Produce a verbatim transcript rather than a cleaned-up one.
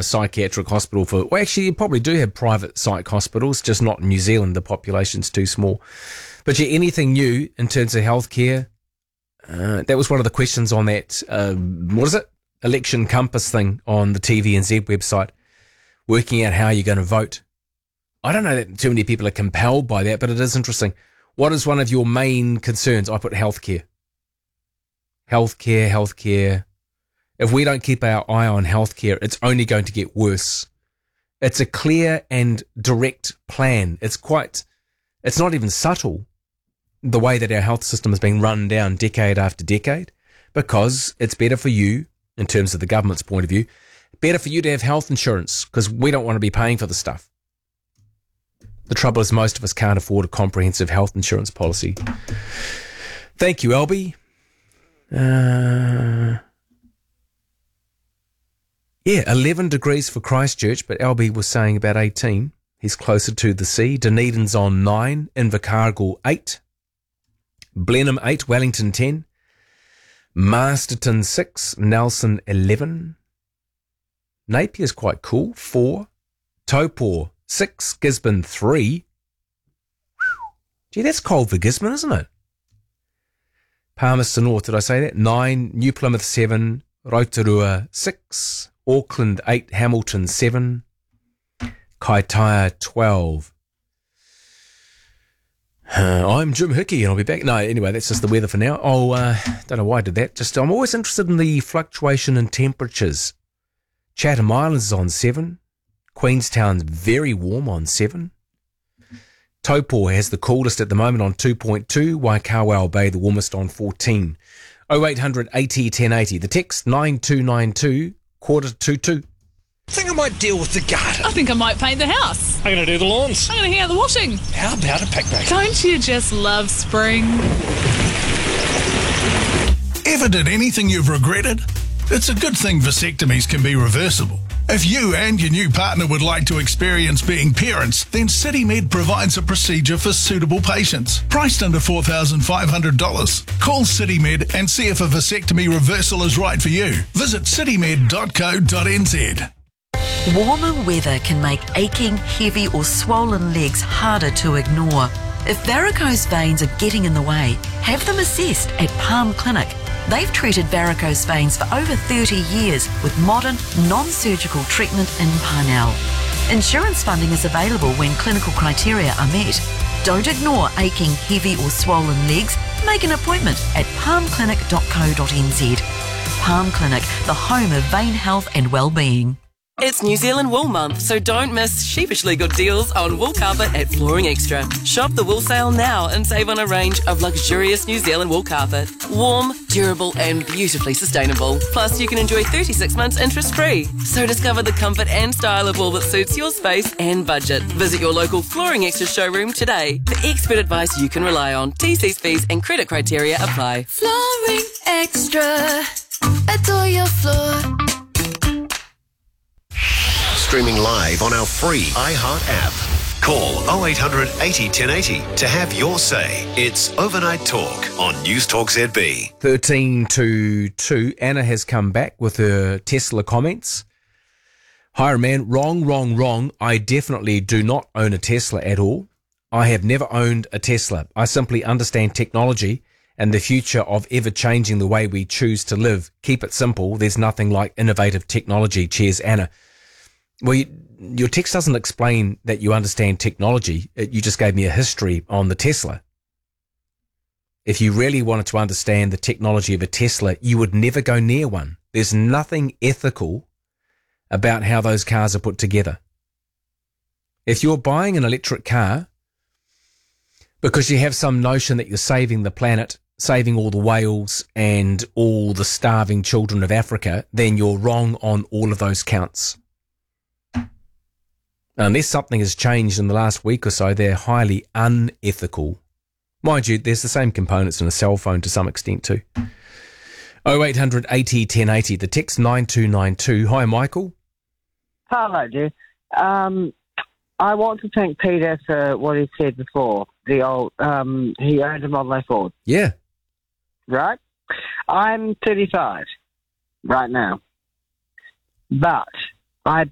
psychiatric hospital for... Well, actually, you probably do have private psych hospitals, just not in New Zealand. The population's too small. But yeah, anything new in terms of healthcare? Uh, that was one of the questions on that, uh, what is it? Election Compass thing on the T V N Z website, working out how you're going to vote. I don't know that too many people are compelled by that, but it is interesting. What is one of your main concerns? I put healthcare. Healthcare, healthcare. If we don't keep our eye on healthcare, it's only going to get worse. It's a clear and direct plan. It's quite, it's not even subtle, the way that our health system has been run down decade after decade, because it's better for you, in terms of the government's point of view, better for you to have health insurance, because we don't want to be paying for the stuff. The trouble is most of us can't afford a comprehensive health insurance policy. Thank you, Albie. Uh, yeah, eleven degrees for Christchurch, but Albie was saying about eighteen. He's closer to the sea. Dunedin's on nine, Invercargill eight, Blenheim eight, Wellington ten, Masterton six, Nelson eleven, Napier's quite cool, four, Taupo six, Gisborne three. Gee, that's cold for Gisborne, isn't it? Palmerston North, did I say that? nine, New Plymouth seven, Rotorua six, Auckland eight, Hamilton seven, Kaitaia twelve. Uh, I'm Jim Hickey and I'll be back. No, anyway, that's just the weather for now. Oh, uh, don't know why I did that. Just I'm always interested in the fluctuation in temperatures. Chatham Islands is on seven. Queenstown's very warm on seven. Taupo has the coolest at the moment on two point two. Waikawao Bay the warmest on fourteen. oh eight hundred eighty ten eighty. The text nine two nine two, quarter to two. I think I might deal with the garden. I think I might paint the house. I'm going to do the lawns. I'm going to hang out the washing. How about a picnic? Don't you just love spring? Ever did anything you've regretted? It's a good thing vasectomies can be reversible. If you and your new partner would like to experience being parents, then CityMed provides a procedure for suitable patients, priced under four thousand five hundred dollars. Call CityMed and see if a vasectomy reversal is right for you. Visit citymed dot co dot n z. Warmer weather can make aching, heavy or swollen legs harder to ignore. If varicose veins are getting in the way, have them assessed at Palm Clinic. They've treated varicose veins for over thirty years with modern, non-surgical treatment in Parnell. Insurance funding is available when clinical criteria are met. Don't ignore aching, heavy or swollen legs. Make an appointment at palm clinic dot co dot n z. Palm Clinic, the home of vein health and well-being. It's New Zealand Wool Month, so don't miss sheepishly good deals on wool carpet at Flooring Extra. Shop the wool sale now and save on a range of luxurious New Zealand wool carpet. Warm, durable and beautifully sustainable. Plus, you can enjoy thirty-six months interest-free. So discover the comfort and style of wool that suits your space and budget. Visit your local Flooring Extra showroom today for expert advice you can rely on. T Cs, fees and credit criteria apply. Flooring Extra. Adore your floor. Streaming live on our free iHeart app. Call oh eight hundred eighty ten eighty to have your say. It's Overnight Talk on News Talk Z B. thirteen to two. Anna has come back with her Tesla comments. Hi, man. Wrong, wrong, wrong. I definitely do not own a Tesla at all. I have never owned a Tesla. I simply understand technology and the future of ever changing the way we choose to live. Keep it simple. There's nothing like innovative technology. Cheers, Anna. Well, you, your text doesn't explain that you understand technology. It, you just gave me a history on the Tesla. If you really wanted to understand the technology of a Tesla, you would never go near one. There's nothing ethical about how those cars are put together. If you're buying an electric car because you have some notion that you're saving the planet, saving all the whales and all the starving children of Africa, then you're wrong on all of those counts. Unless something has changed in the last week or so, they're highly unethical. Mind you, there's the same components in a cell phone to some extent too. oh eight hundred eighty ten eighty, the text nine two nine two. Hi, Michael. Hello, dear. Um, I want to thank Peter for what he said before. The old, um, he owned a Model A Ford. Yeah. Right? I'm thirty-five right now. But I